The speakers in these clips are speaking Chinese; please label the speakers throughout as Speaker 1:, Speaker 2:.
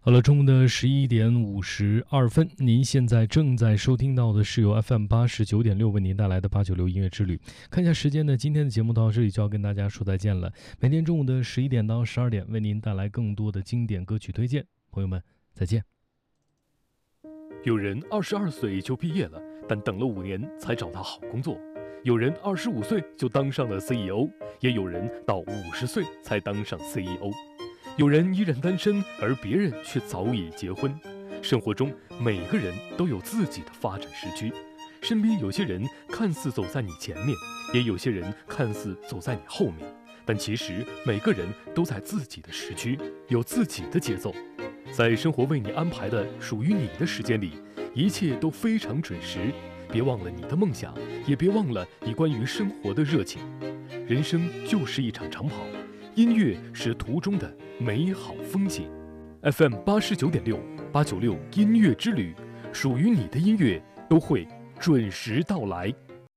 Speaker 1: 好了，中午的11:52，您现在正在收听到的是由 FM89.6为您带来的896音乐之旅。看一下时间呢，今天的节目到这里就要跟大家说再见了。每天中午的11点到12点，为您带来更多的经典歌曲推荐。朋友们，再见。
Speaker 2: 有人22岁就毕业了，但等了5年才找到好工作；有人25岁就当上了 CEO， 也有人到50岁才当上 CEO。有人依然单身，而别人却早已结婚。生活中每个人都有自己的发展时区，身边有些人看似走在你前面，也有些人看似走在你后面，但其实每个人都在自己的时区，有自己的节奏。在生活为你安排的属于你的时间里，一切都非常准时。别忘了你的梦想，也别忘了你关于生活的热情。人生就是一场长跑，音乐是途中的美好风景。 FM89.6，896音乐之旅，属于你的音乐都会准时到来。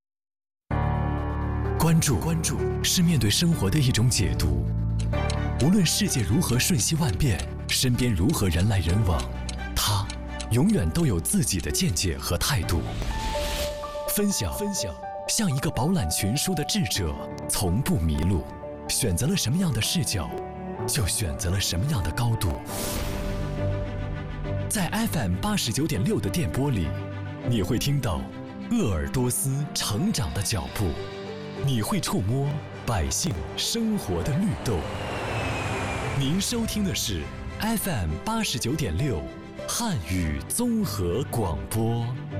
Speaker 3: 关注是面对生活的一种解读。无论世界如何瞬息万变，身边如何人来人往，他永远都有自己的见解和态度。分享，像一个饱览群书的智者，从不迷路。选择了什么样的视角，就选择了什么样的高度。在 FM89.6的电波里，你会听到鄂尔多斯成长的脚步，你会触摸百姓生活的律动。您收听的是 FM89.6汉语综合广播。